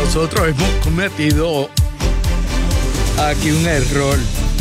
nosotros hemos cometido aquí un error.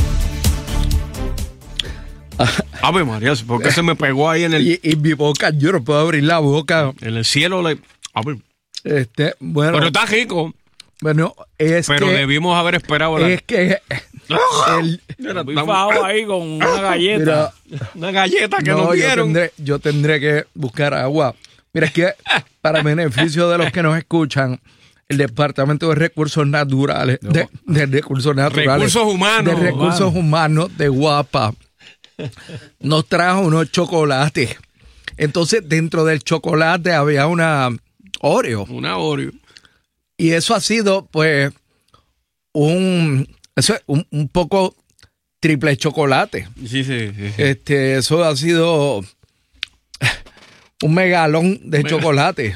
Ave María, ¿por qué se me pegó ahí en el... Y mi boca, yo no puedo abrir la boca. En el cielo le... A ver. Bueno, pero está rico. Bueno, pero debimos haber esperado la... Es que... Bifado ahí con una galleta. Mira, una galleta que nos dieron. Yo tendré que buscar agua. Mira, es que para beneficio de los que nos escuchan, el Departamento de Recursos Naturales, de Recursos Naturales, Recursos Humanos de Guapa, nos trajo unos chocolates. Entonces, dentro del chocolate había una Oreo. Una Oreo. Y eso ha sido, pues, un poco triple chocolate. Sí. Eso ha sido un megalón de chocolate.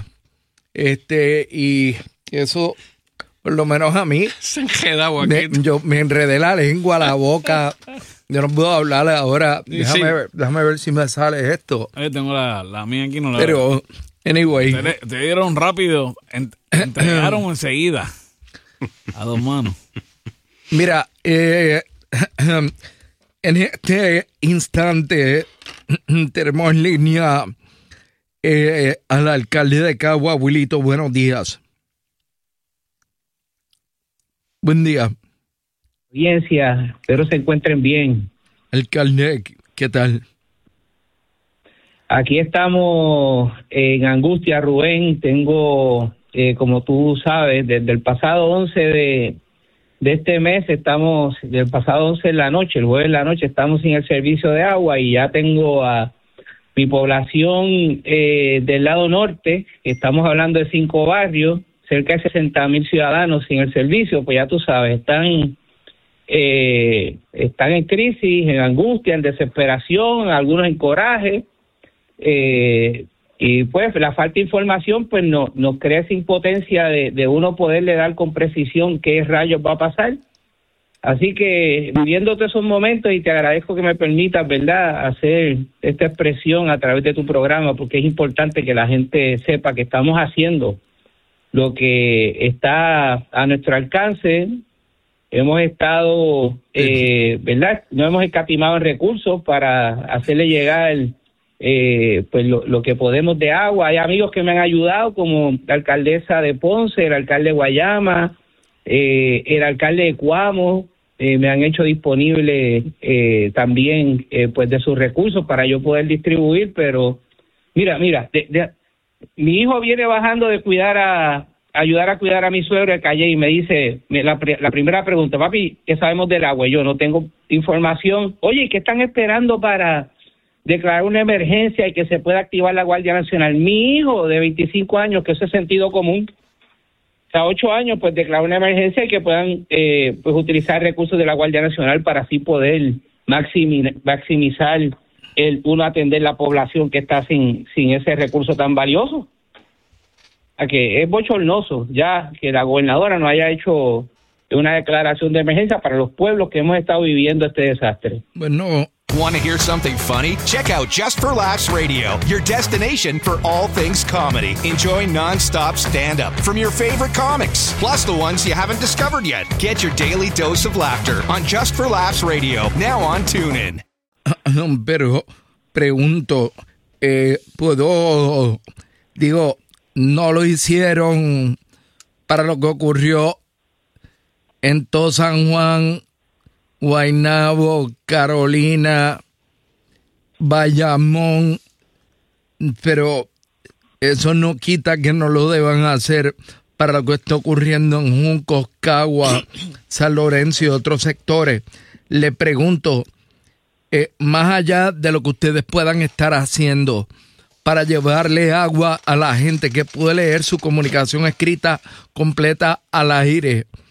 Y eso, por lo menos a mí, se enredaba aquí. Yo me enredé la lengua, la boca. Yo no puedo hablar ahora. Déjame ver si me sale esto. Tengo la mía aquí, no la Pero, veo. Anyway. Te dieron rápido. Entregaron enseguida. A 2 manos. Mira, en este instante tenemos en línea al alcalde de Cagua, Wilito. Buenos días. Buen día. Audiencia, espero se encuentren bien. Alcalde, ¿qué tal? Aquí estamos en angustia, Rubén. Tengo, como tú sabes, desde el pasado 11 de este mes, del pasado 11 en la noche, el jueves en la noche, estamos sin el servicio de agua y ya tengo a mi población del lado norte, estamos hablando de 5 barrios, cerca de 60,000 ciudadanos sin el servicio, pues ya tú sabes, están en crisis, en angustia, en desesperación, algunos en coraje, y pues la falta de información pues nos crea esa impotencia de uno poderle dar con precisión qué rayos va a pasar. Así que viviendo todos esos momentos, y te agradezco que me permitas, ¿verdad?, hacer esta expresión a través de tu programa, porque es importante que la gente sepa que estamos haciendo lo que está a nuestro alcance. Hemos estado, ¿verdad?, no hemos escatimado en recursos para hacerle llegar pues lo que podemos de agua. Hay amigos que me han ayudado, como la alcaldesa de Ponce, el alcalde de Guayama, el alcalde de Cuamo, me han hecho disponible también pues de sus recursos para yo poder distribuir. Pero mira, mi hijo viene bajando de ayudar a cuidar a mi suegro de Calle y me dice, la primera pregunta: papi, ¿qué sabemos del agua? Yo no tengo información. Oye, ¿qué están esperando para declarar una emergencia y que se pueda activar la Guardia Nacional? Mi hijo de 25 años, que eso es sentido común, a 8 años, pues declarar una emergencia y que puedan pues utilizar recursos de la Guardia Nacional para así poder maximizar uno atender la población que está sin ese recurso tan valioso. A que es bochornoso ya que la gobernadora no haya hecho una declaración de emergencia para los pueblos que hemos estado viviendo este desastre. Bueno. Want to hear something funny? Check out Just for Laughs Radio, your destination for all things comedy. Enjoy non-stop stand-up from your favorite comics, plus the ones you haven't discovered yet. Get your daily dose of laughter on Just for Laughs Radio, now on TuneIn. Pero pregunto, no lo hicieron para lo que ocurrió en todo San Juan, Guaynabo, Carolina, Bayamón, pero eso no quita que no lo deban hacer para lo que está ocurriendo en Juncos, Cagua, San Lorenzo y otros sectores. Le pregunto, más allá de lo que ustedes puedan estar haciendo para llevarle agua a la gente que puede leer su comunicación escrita completa al aire,